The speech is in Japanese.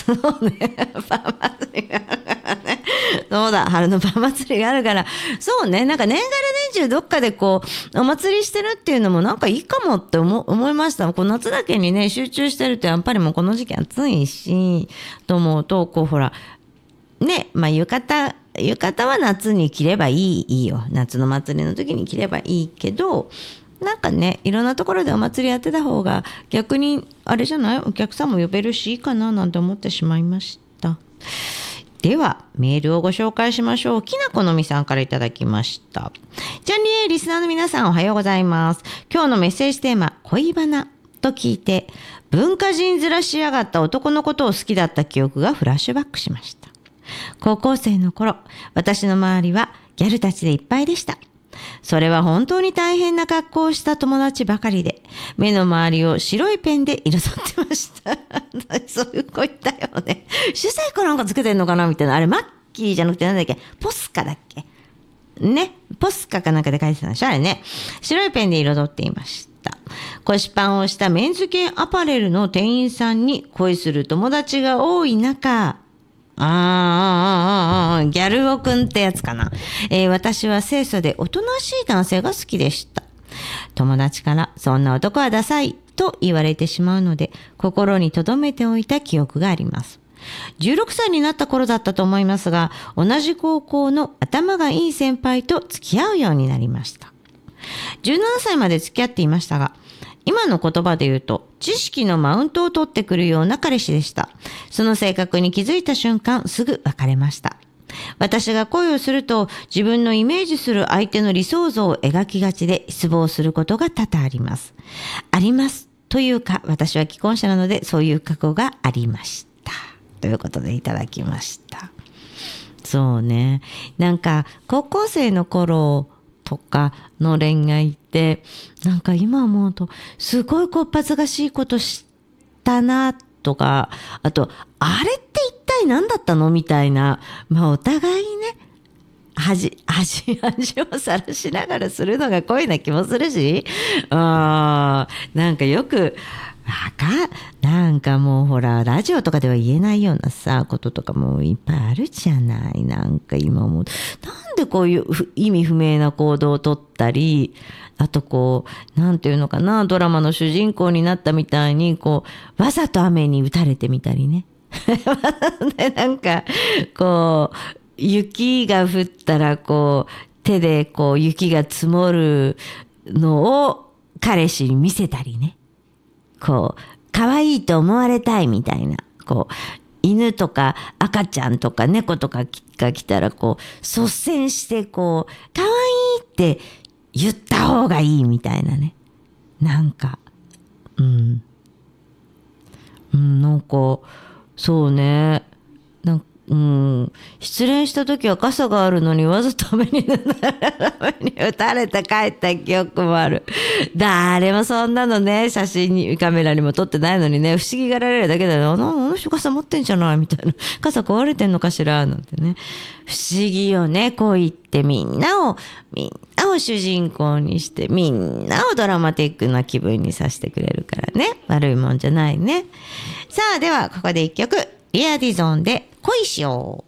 そうね、パン祭りがあるからね。そうだ、春のパン祭りがあるから。そうね、なんか年がら年中どっかでこう、お祭りしてるっていうのもなんかいいかもって思いました。こう夏だけにね、集中してるとやっぱりもうこの時期暑いし、と思うと、こうほら、ね、まあ浴衣は夏に着ればいいよ。夏の祭りの時に着ればいいけど、なんかね、いろんなところでお祭りやってた方が逆にあれじゃない？お客さんも呼べるしいいかななんて思ってしまいました。ではメールをご紹介しましょう。きなこのみさんからいただきました。ジャンリエリスナーの皆さんおはようございます。今日のメッセージテーマ恋バナと聞いて、文化人面しやがった男のことを好きだった記憶がフラッシュバックしました。高校生の頃、私の周りはギャルたちでいっぱいでした。それは本当に大変な格好をした友達ばかりで、目の周りを白いペンで彩ってました。そういう子いたよね。主催子なんかつけてんのかなみたいな。あれ、マッキーじゃなくてなんだっけ？ポスカだっけ？ね。ポスカかなんかで書いてたんでしょあれね。白いペンで彩っていました。腰パンをしたメンズ系アパレルの店員さんに恋する友達が多い中、ギャルオくんってやつかな。私は清楚でおとなしい男性が好きでした。友達からそんな男はダサいと言われてしまうので心に留めておいた記憶があります。16歳になった頃だったと思いますが、同じ高校の頭がいい先輩と付き合うようになりました。17歳まで付き合っていましたが、今の言葉で言うと知識のマウントを取ってくるような彼氏でした。その性格に気づいた瞬間すぐ別れました。私が恋をすると自分のイメージする相手の理想像を描きがちで失望することが多々あります。ありますというか、私は既婚者なのでそういう過去がありました。ということでいただきました。そうね。なんか高校生の頃とかの恋愛ってなんか今思うとすごいこっぱずかしいことしたなとか、あとあれって一体何だったのみたいな、まあお互いね恥をさらしながらするのが恋な気もするし、なんかよくなんかもうほらラジオとかでは言えないようなさこととかもいっぱいあるじゃない。なんか今もなんでこういう意味不明な行動をとったり、あとこうなんていうのかな、ドラマの主人公になったみたいにこうわざと雨に打たれてみたりね。でなんかこう雪が降ったらこう手でこう雪が積もるのを彼氏に見せたりね。こう可愛いと思われたいみたいな、こう犬とか赤ちゃんとか猫とかが来たらこう率先してこう可愛いって言った方がいいみたいなね。なんかなんかそうね、失恋した時は傘があるのにわざと雨に打たれて帰った記憶もある。誰もそんなのね、写真にカメラにも撮ってないのにね、不思議がられるだけだよ。あの人傘持ってんじゃないみたいな。傘壊れてんのかしらなんてね。不思議よね。恋ってみんなを主人公にして、みんなをドラマティックな気分にさせてくれるからね。悪いもんじゃないね。さあ、ではここで一曲。リアディゾンで恋しよう。